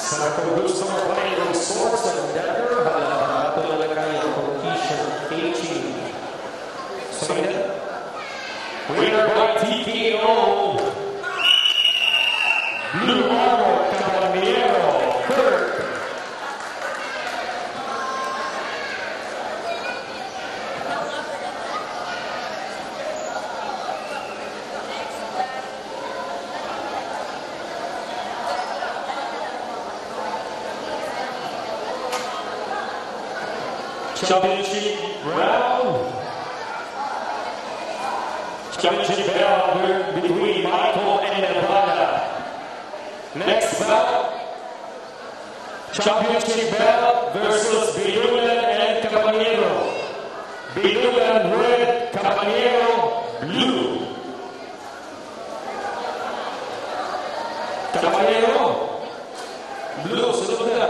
Sa kung gusto mo pa yung sports ng Denver, ito na lang kayo kung t-shirt, K-Team. So, winner by TKO, Blue Armor Caballero, Kirk. Championship round. Championship round between Michael and Nevada. Next bout. Championship bout versus Bilulan and Caballero. Bilulan red, Caballero blue. Caballero blue, sunod na.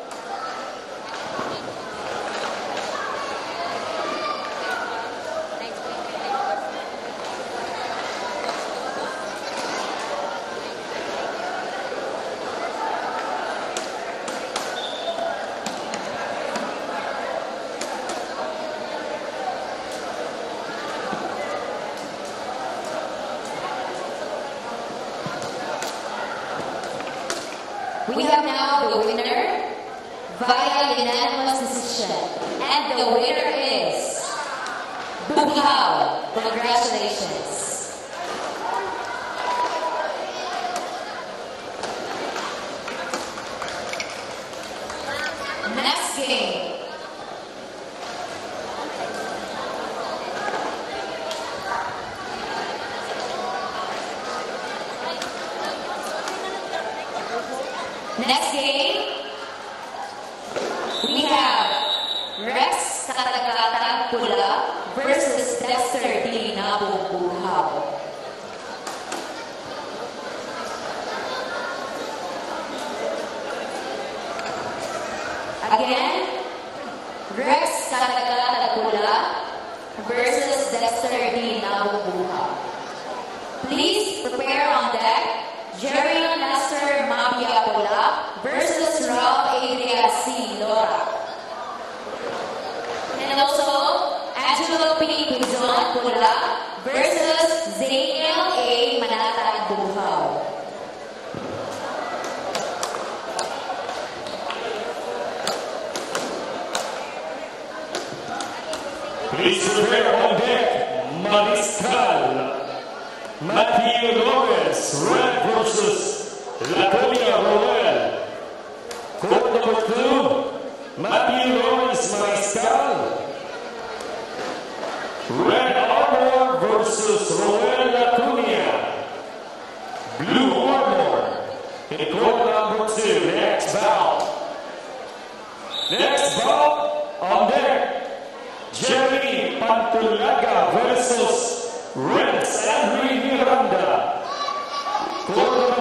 We have now the winner via unanimous decision. And the winner is Bukaw. Congratulations. Next game. Next game, we have Rex Katagatan Pula versus Dexter D. Nabo Bukaw. Again, Rex Katagatan Pula versus Dexter D. Nabo Bukaw. Please prepare on deck. Jerry Nasser Mabia Pola versus Rob Adria C. Lora. And also, Angelo P. Quizon Pola versus Zaniel A. Manata Bukaw. Please prepare on deck, Mariscal. Matthew Lawrence, red versus Latonia Roel. Court number 2, Matthew Lawrence Mariscal. Red Armor versus Roel Latonia. Blue Armor. In court number 2, next bout. Next bout on deck, Jerry Pantulaga versus Rex Henry Miranda.